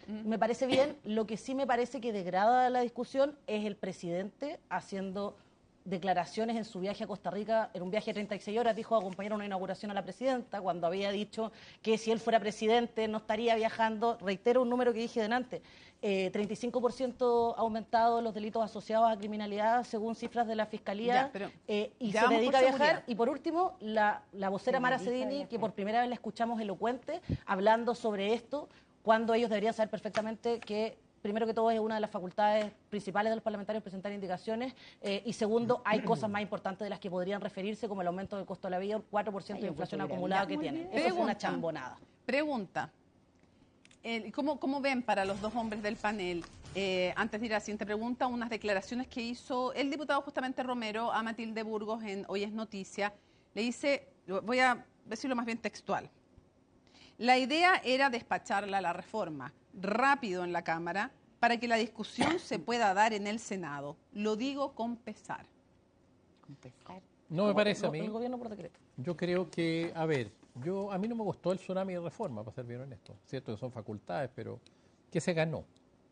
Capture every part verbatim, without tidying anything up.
Uh-huh. Me parece bien. Lo que sí me parece que degrada la discusión es el presidente haciendo declaraciones en su viaje a Costa Rica, en un viaje de treinta y seis horas, dijo acompañar una inauguración a la presidenta, cuando había dicho que si él fuera presidente no estaría viajando. Reitero un número que dije delante, eh, treinta y cinco por ciento aumentado los delitos asociados a criminalidad según cifras de la Fiscalía, ya, pero eh, y se dedica a viajar. Y por último, la, la vocera Mara Cedini, que por primera vez la escuchamos elocuente, hablando sobre esto, cuando ellos deberían saber perfectamente que primero que todo es una de las facultades principales de los parlamentarios presentar indicaciones, eh, y segundo, hay cosas más importantes de las que podrían referirse, como el aumento del costo de la vida, el cuatro por ciento de inflación acumulada que tienen. Eso es una chambonada. Pregunta, eh, ¿cómo, ¿cómo ven para los dos hombres del panel, eh, antes de ir a la siguiente pregunta, unas declaraciones que hizo el diputado justamente Romero a Matilde Burgos en Hoy es Noticia? Le dice, voy a decirlo más bien textual, la idea era despacharla la reforma rápido en la Cámara para que la discusión se pueda dar en el Senado. Lo digo con pesar. ¿Con pesar? No me parece a mí. El gobierno por decreto. Yo creo que, a ver, yo a mí no me gustó el tsunami de reforma, para ser bien honesto. Cierto que son facultades, pero ¿qué se ganó?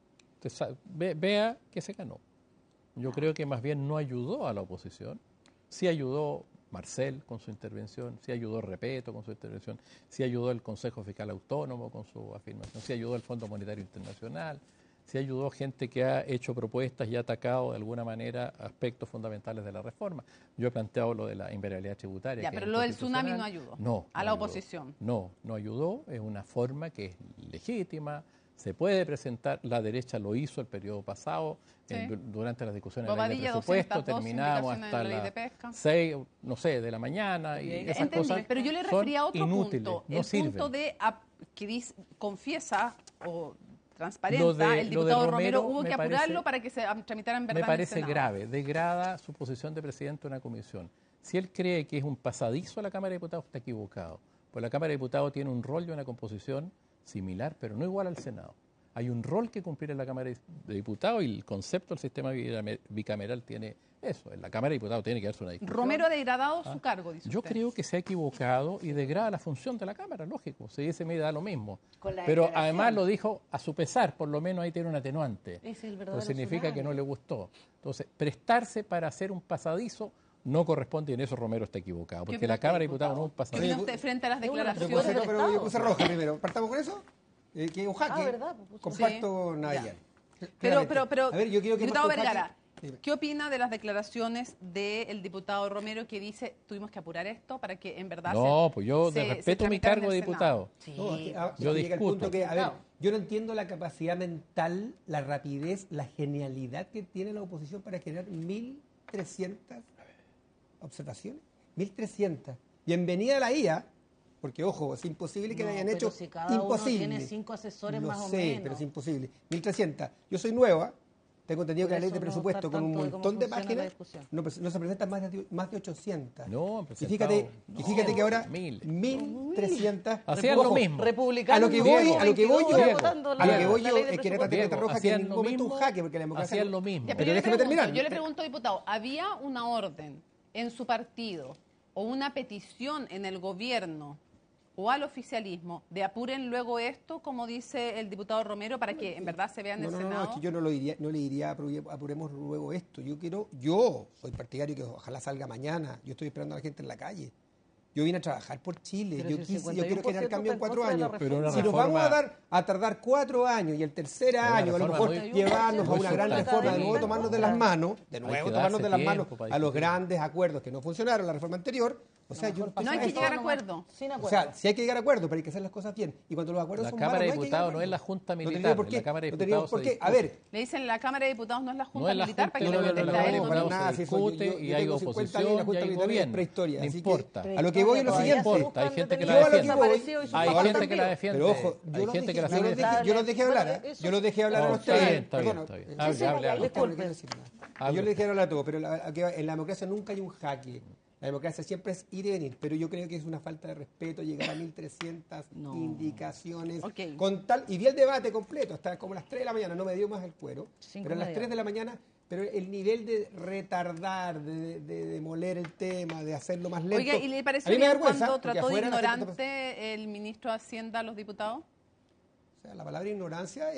Usted ve, vea que se ganó. Yo creo que más bien no ayudó a la oposición. Sí ayudó Marcel con su intervención, sí ayudó Repeto con su intervención, sí ayudó el Consejo Fiscal Autónomo con su afirmación, sí ayudó el Fondo Monetario Internacional, sí ayudó gente que ha hecho propuestas y ha atacado de alguna manera aspectos fundamentales de la reforma. Yo he planteado lo de la invariabilidad tributaria. Ya, que pero es lo del tsunami no ayudó. No. A no la ayudó. oposición. No, no ayudó. Es una forma que es legítima. Se puede presentar, la derecha lo hizo el periodo pasado, sí. en, durante las discusiones de la ley de presupuesto, terminamos hasta las seis, no sé, de la mañana y esas Entendí, cosas. Pero yo le refería a otro inútiles, punto, no el sirven. punto de que dice, confiesa o transparenta, Lo de, el diputado lo de Romero, Romero hubo que apurarlo parece, para que se tramitara en verdad. Me parece en el Senado. grave, degrada su posición de presidente de una comisión. Si él cree que es un pasadizo a la Cámara de Diputados, está equivocado. Pues la Cámara de Diputados tiene un rol y una composición similar, pero no igual al Senado. Hay un rol que cumplir en la Cámara de Diputados y el concepto del sistema bicameral tiene eso. En la Cámara de Diputados tiene que darse una discusión. Romero ha degradado ¿Ah? su cargo, dice Yo usted. creo que se ha equivocado y degrada la función de la Cámara, lógico. Se dice, me da lo mismo. Pero además lo dijo a su pesar, por lo menos ahí tiene un atenuante. Es el Eso significa tsunami. que no le gustó. Entonces, prestarse para hacer un pasadizo no corresponde y en eso Romero está equivocado. Porque la Cámara de Diputados no es un ¿Qué pasadizo. opina usted frente a las Es una declaraciones? respuesta Pero, pero yo puse roja primero. ¿Partamos con eso? Eh, que es un jaque. Ah, ¿verdad? Pues, Comparto sí. Nayan. Pero, pero, pero, a ver, yo quiero que diputado parta un Vergara, jaque. ¿qué opina de las declaraciones del diputado Romero que dice tuvimos que apurar esto para que en verdad No, se, pues yo se, respeto se mi tramitara en cargo de el diputado. Sí. No, es que, ah, Yo llega el discuto. punto que, a ver, No. yo no entiendo la capacidad mental, la rapidez, la genialidad que tiene la oposición para generar mil trescientas observaciones. mil trescientas. Bienvenida a la I A, porque, ojo, es imposible que No, la hayan pero hecho. si cada imposible. uno tiene cinco asesores Lo más o sé, menos. pero es imposible. mil trescientas. Yo soy nueva. Tengo entendido Por que la ley eso de no presupuesto estar con un tanto de cómo montón de funciona la páginas discusión. no, no se presentan más de, más de ochocientas. No, han y presentado- fíjate, no, y fíjate que ahora miles. mil trescientas. Hacían Ojo, lo mismo. Republicanos. A lo que voy, Diego, a lo que voy yo, veintidós votando la- a lo que voy la yo ley de es que en esta presupuesto. tarjeta roja que en hacían ningún lo momento un mismo, jaque, porque la democracia hacían no- lo mismo. Ya, Pero yo le déjeme pregunto, terminar. Yo le pregunto, diputado, ¿había una orden en su partido o una petición en el gobierno o al oficialismo de apuren luego esto, como dice el diputado Romero, para que en verdad se vea en No, el no, no, Senado? es que yo no, lo diría, no le diría apure- apuremos luego esto. Yo quiero, yo soy partidario que ojalá salga mañana. Yo estoy esperando a la gente en la calle. Yo vine a trabajar por Chile. Pero Yo, si el quise, yo quiero cincuenta y uno por generar ciento cambio en está en cuatro contra de la años. reforma. Pero una Si nos reforma- vamos a, dar, a tardar cuatro años y el tercer Pero una año a lo reforma mejor muy- llevarnos a muy una gran sustantiva. reforma, de nuevo tomarnos de las manos, de Hay nuevo que tomarnos darse de las manos tiempo para a los discutir. grandes acuerdos que no funcionaron en la reforma anterior. O sea, yo No hay que llegar a acuerdo. Sin O acuerdo. sea, sí hay que llegar a acuerdo, pero hay que hacer las cosas bien. Y cuando los acuerdos La son Cámara de malos, no hay que llegar a Diputados no es la acuerdo. Junta No tenía Militar, por en qué. la Cámara de No tenía Diputados por se qué. A discute. ver, Le dicen la Cámara de Diputados no es la Junta No es la Militar Junta para que le Militar, voten no, la no, él, no, ¿no? no, para nada, se si eso, yo- discute yo y hay tengo cincuenta oposición años, la y Junta hay Militar es gobierno. prehistoria, No así que importa. a lo que voy es lo No siguiente. importa, hay gente que la Yo a lo que defiende. voy, Hay ahora gente que la también, defiende. pero ojo, Hay yo los gente que dejé- la yo los sigue dejé- yo los dejé hablar, Bueno, ¿eh? eso- yo los dejé hablar a No, los está tres. bien, está bien, Perdona, está bien. eh, Hable, sí, hable, hable. disculpe. No quiero decir nada. Hable. Yo les dejé hablar a todos, pero la- que en la democracia nunca hay un jaque. La democracia siempre es ir y venir, pero yo creo que es una falta de respeto llegar a mil trescientas No. indicaciones. Ok. Con tal, y vi el debate completo, hasta como las tres de la mañana, no me dio más el cuero, Cinco pero a las media. tres de la mañana, pero el nivel de retardar, de, de demoler el tema, de hacerlo más lento. Oiga, ¿y le a pareció mí me da bien vergüenza, cuando porque trató de afuera la gente está- ignorante el ministro de Hacienda a los diputados? O sea, la palabra ignorancia